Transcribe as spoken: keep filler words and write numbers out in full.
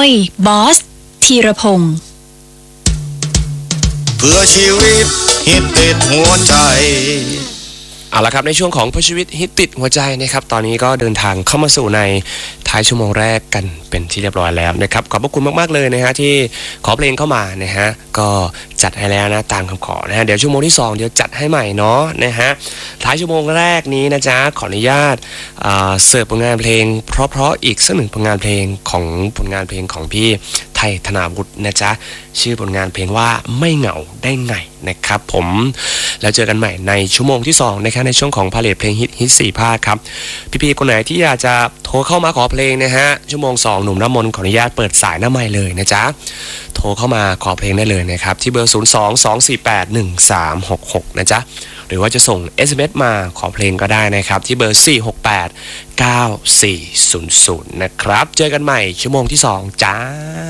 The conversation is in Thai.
ยบอสธีรพงศ์เพื่อชีวิตฮิตติดหัวใจเอาละครับในช่วงของเพื่อชีวิตฮิตติดหัวใจนะครับตอนนี้ก็เดินทางเข้ามาสู่ในท้ายชั่วโมงแรกกันเป็นที่เรียบร้อยแล้วนะครับขอบพระคุณมากๆเลยนะฮะที่ขอเพลงเข้ามานะฮะก็จัดให้แล้วนะตามคำขอนะฮะเดี๋ยวชั่วโมงที่สองเดี๋ยวจัดให้ใหม่เนาะนะฮะท้ายชั่วโมงแรกนี้นะจ๊ะขออนุญาตเสิร์ฟผลงานเพลงเพราะๆอีกสักหนึ่งผลงานเพลงของผลงานเพลงของพี่ไทยธนาวุฒินะจ๊ะชื่อผลงานเพลงว่าไม่เหงาได้ไงนะครับผมแล้วเจอกันใหม่ในชั่วโมงที่สองนะครับในช่วงของพาเลทเพลงฮิตฮิตสี่ภาคครับพี่ๆคนไหนที่อยากจะโทรเข้ามาขอเพลงนะฮะชั่วโมงสองหนุ่มน้ำมนต์ขออนุญาตเปิดสายหน้าไมค์เลยนะจ๊ะโทรเข้ามาขอเพลงได้เลยนะครับที่เบอร์ศูนย์ สอง สอง สี่ แปด หนึ่ง สาม หก หกนะจ๊ะหรือว่าจะส่ง เอส เอ็ม เอส มาขอเพลงก็ได้นะครับที่เบอร์ สี่ หก แปด เก้า สี่ ศูนย์ ศูนย์นะครับเจอกันใหม่ชั่วโมงที่สองจ้า